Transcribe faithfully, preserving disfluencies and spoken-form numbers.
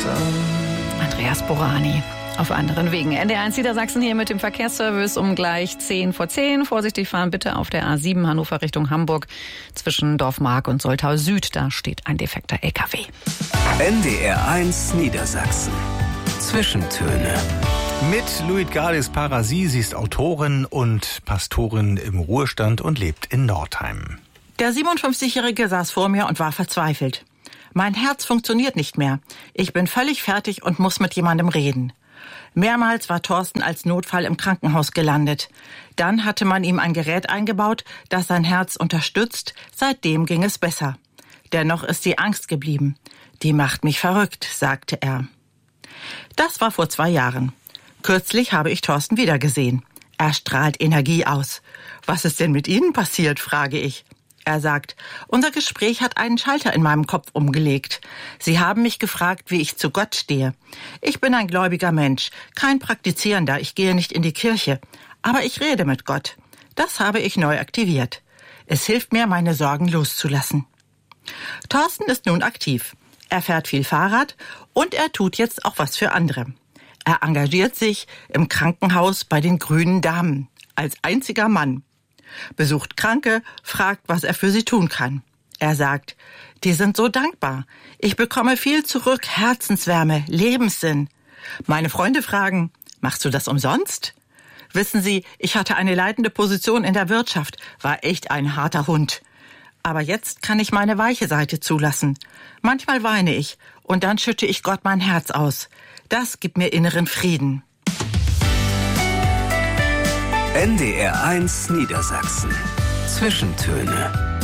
ähm, Andreas Borani. Auf anderen Wegen. N D R eins Niedersachsen hier mit dem Verkehrsservice um gleich zehn vor zehn. Vorsichtig fahren bitte auf der A sieben Hannover Richtung Hamburg zwischen Dorfmark und Soltau Süd. Da steht ein defekter L K W. N D R eins Niedersachsen. Zwischentöne. Mit Luitgardis Parasi. Sie ist Autorin und Pastorin im Ruhestand und lebt in Nordheim. Der siebenundfünfzigjährige saß vor mir und war verzweifelt. Mein Herz funktioniert nicht mehr. Ich bin völlig fertig und muss mit jemandem reden. Mehrmals war Thorsten als Notfall im Krankenhaus gelandet. Dann hatte man ihm ein Gerät eingebaut, das sein Herz unterstützt. Seitdem ging es besser. Dennoch ist die Angst geblieben. Die macht mich verrückt, sagte er. Das war vor zwei Jahren. Kürzlich habe ich Thorsten wiedergesehen. Er strahlt Energie aus. Was ist denn mit Ihnen passiert, frage ich. Er sagt, unser Gespräch hat einen Schalter in meinem Kopf umgelegt. Sie haben mich gefragt, wie ich zu Gott stehe. Ich bin ein gläubiger Mensch, kein Praktizierender, ich gehe nicht in die Kirche. Aber ich rede mit Gott. Das habe ich neu aktiviert. Es hilft mir, meine Sorgen loszulassen. Thorsten ist nun aktiv. Er fährt viel Fahrrad und er tut jetzt auch was für andere. Er engagiert sich im Krankenhaus bei den Grünen Damen als einziger Mann. Besucht Kranke, fragt, was er für sie tun kann. Er sagt, die sind so dankbar. Ich bekomme viel zurück, Herzenswärme, Lebenssinn. Meine Freunde fragen, machst du das umsonst? Wissen Sie, ich hatte eine leitende Position in der Wirtschaft, war echt ein harter Hund. Aber jetzt kann ich meine weiche Seite zulassen. Manchmal weine ich und dann schütte ich Gott mein Herz aus. Das gibt mir inneren Frieden. N D R eins Niedersachsen. Zwischentöne.